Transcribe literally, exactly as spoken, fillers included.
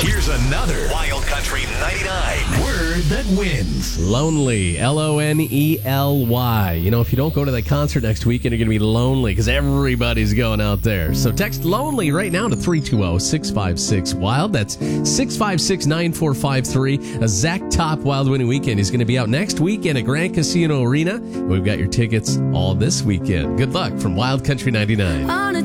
Here's another Wild Country ninety-nine word that wins. Lonely. L O N E L Y. You know, if you don't go to that concert next weekend, you're going to be lonely because everybody's going out there. So text lonely right now to three two zero, six five six, WILD. That's six five six, nine four five three. A Zach Top Wild Winning Weekend is going to be out next weekend at Grand Casino Arena. We've got your tickets all this weekend. Good luck from Wild Country ninety-nine.